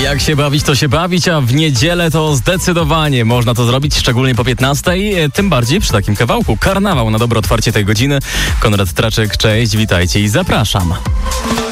Jak się bawić, to się bawić, a w niedzielę to zdecydowanie można to zrobić, szczególnie po 15:00, tym bardziej przy takim kawałku. Karnawał na dobre otwarcie tej godziny. Konrad Traczyk, cześć, witajcie i zapraszam.